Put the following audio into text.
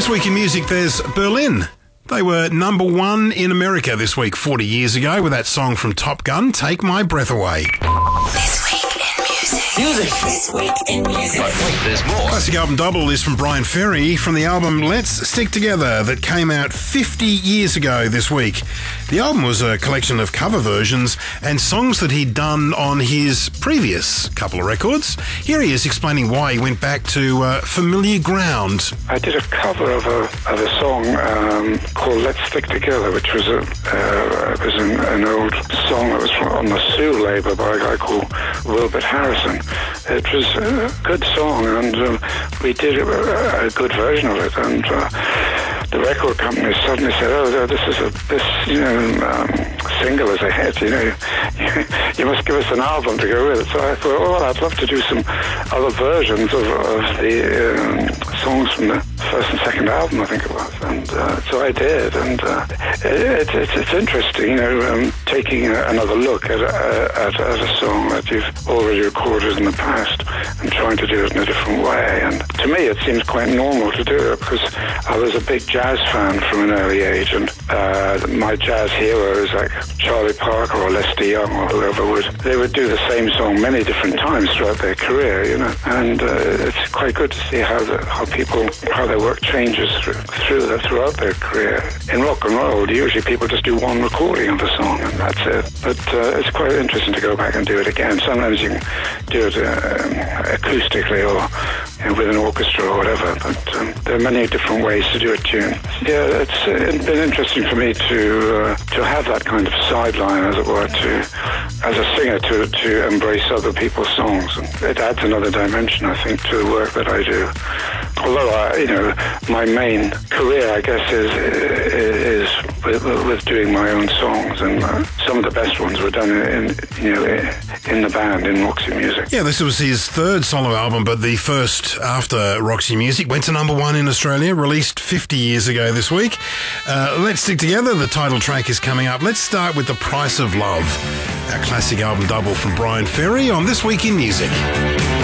This week in music, there's Berlin. They were number one in America this week, 40 years ago, with that song from Top Gun, Take My Breath Away. This week in music. This week in music. Wait, there's more. Classic album double is from Brian Ferry from the album Let's Stick Together that came out 50 years ago this week. The album was a collection of cover versions and songs that he'd done on his previous couple of records. Here he is explaining why he went back to familiar ground. I did a cover of a song called Let's Stick Together, which was an old song that was on the Sue label by a guy called Wilbert Harrison. It was a good song, and we did a good version of it, and the record company suddenly said, "Oh, this single is a hit. You must give us an album to go with it." So I thought, well, I'd love to do some other versions of the songs from the first and second album, I think it was, and so I did, and it's interesting, taking another look at a song that you've already recorded in the past and trying to do it in a different way. And to me, it seems quite normal to do it because I was a big jazz fan from an early age, and my jazz heroes like Charlie Parker or Lester Young or whoever they would do the same song many different times throughout their career, and it's quite good to see how their work changes throughout their career. In rock and roll, usually people just do one recording of the song and that's it. But it's quite interesting to go back and do it again. Sometimes you can do it acoustically or with an orchestra or whatever, but there are many different ways to do a tune. Yeah, it's been interesting for me to have that kind of sideline, as it were, as a singer to embrace other people's songs. And it adds another dimension, I think, to the work that I do. Although, my main career, I guess, is with doing my own songs, and some of the best ones were done in the band, in Roxy Music. Yeah, this was his third solo album, but the first after Roxy Music. Went to number one in Australia, released 50 years ago this week. Let's Stick Together, the title track is coming up. Let's start with The Price of Love, our classic album double from Brian Ferry on This Week in Music.